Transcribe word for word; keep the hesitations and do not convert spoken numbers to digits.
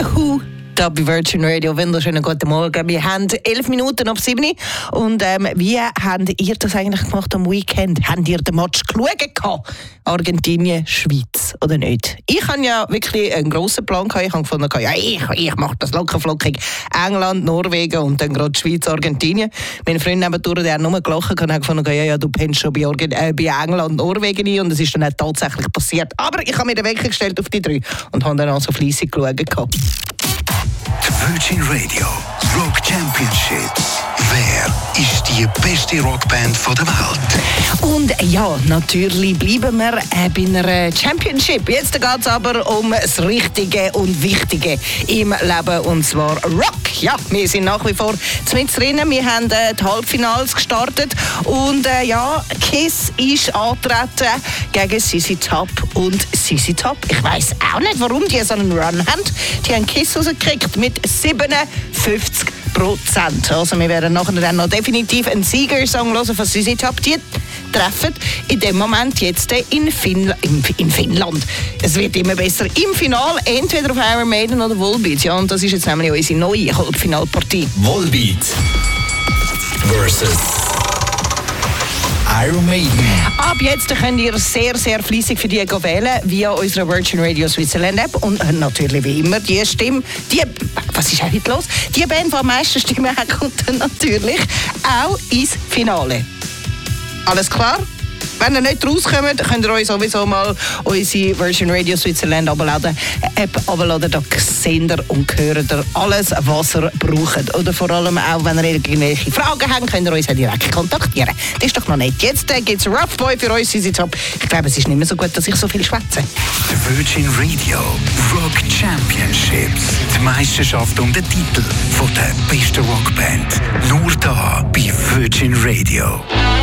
The Who. Da bei Virgin Radio. Wunderschönen guten Morgen. Wir haben elf Minuten ab sieben. Und ähm, wie habt ihr das eigentlich gemacht am Weekend? Habt ihr den Match geschaut? Argentinien, Schweiz oder nicht? Ich hatte ja wirklich einen grossen Plan gehabt. Ich habe gefunden, ja, ich, ich mache das lockerflockig. England, Norwegen und dann gerade Schweiz, Argentinien. Mein Freund nebendurch, der hat nur gelacht und hat gefunden, ja, ja, du pennst schon bei, Organ- äh, bei England, Norwegen ein. Und das ist dann auch tatsächlich passiert. Aber ich habe mir den Wecker gestellt auf die drei und habe dann auch so fleissig geschaut. Virgin Radio Rock Championship. Wer ist die beste Rockband der Welt? Und ja, natürlich bleiben wir äh, bei einer Championship. Jetzt geht es aber um das Richtige und Wichtige im Leben, und zwar Rock. Ja, wir sind nach wie vor mit drinnen. Wir haben äh, die Halbfinals gestartet und äh, ja, Kiss ist angetreten gegen Z Z Top und Z Z Top. Ich weiss auch nicht, warum die so einen Run haben. Die haben Kiss rausgekriegt mit siebenundfünfzig Prozent. Also wir werden nachher dann noch definitiv einen Siegersong hören von Z Z Top. Die treffen in dem Moment jetzt in, Fin- in, in Finnland. Es wird immer besser. Im Finale entweder auf Iron Maiden oder Volbeat. Ja, und das ist jetzt nämlich unsere neue Halbfinalpartie. Volbeat versus Iron Maiden. Ab jetzt könnt ihr sehr, sehr fleissig für die wählen via unserer Virgin Radio Switzerland App. Und natürlich wie immer die Stimme, die, was ist heute los? Die Band, die am meisten Stimmen hat, kommt dann natürlich auch ins Finale. Alles klar? Wenn ihr nicht rauskommt, könnt ihr euch sowieso mal unsere Virgin Radio Switzerland abladen. App abladen, da seht ihr und hört ihr alles, was ihr braucht. Oder vor allem auch, wenn ihr irgendwelche Fragen habt, könnt ihr uns auch direkt kontaktieren. Das ist doch noch nicht. Jetzt äh, gibt es Rough Boy für uns. Ich glaube, es ist nicht mehr so gut, dass ich so viel schwätze. Die Virgin Radio Rock Championships. Die Meisterschaft um den Titel von der besten Rockband. Nur da bei Virgin Radio.